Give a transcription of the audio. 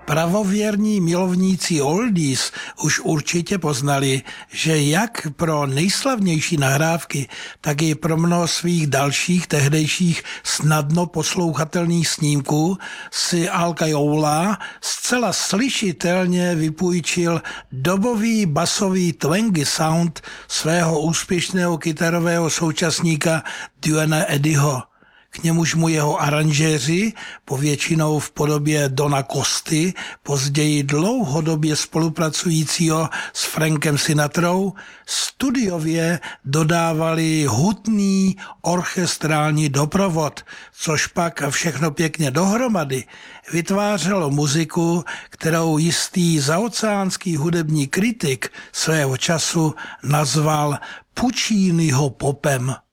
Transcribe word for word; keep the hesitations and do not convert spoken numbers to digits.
Pravověrní milovníci oldies už určitě poznali, že jak pro nejslavnější nahrávky, tak i pro mnoho svých dalších tehdejších snadno poslouchatelných snímků si Al Cajola zcela slyšitelně vypůjčil dobový basový twangy sound svého úspěšného kytarového současníka Duana Eddyho. K němuž mu jeho aranžéři, povětšinou v podobě Dona Costy, později dlouhodobě spolupracujícího s Frankem Sinatrou, studiově dodávali hutný orchestrální doprovod, což pak všechno pěkně dohromady vytvářelo muziku, kterou jistý zaoceánský hudební kritik svého času nazval Pucciniho popem.